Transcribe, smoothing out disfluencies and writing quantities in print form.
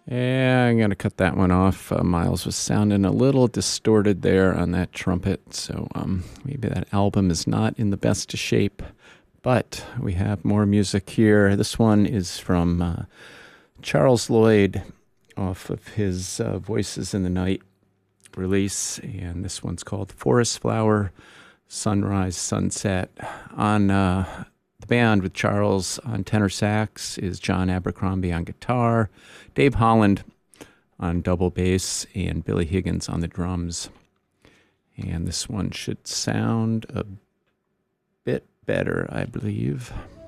Yeah, I'm going to cut that one off. Miles was sounding a little distorted there on that trumpet, so maybe that album is not in the best of shape. But we have more music here. This one is from Charles Lloyd off of his Voices in the Night release, and this one's called Forest Flower, Sunrise, Sunset. On the band with Charles on tenor sax is John Abercrombie on guitar, Dave Holland on double bass, and Billy Higgins on the drums. And this one should sound a bit better, I believe.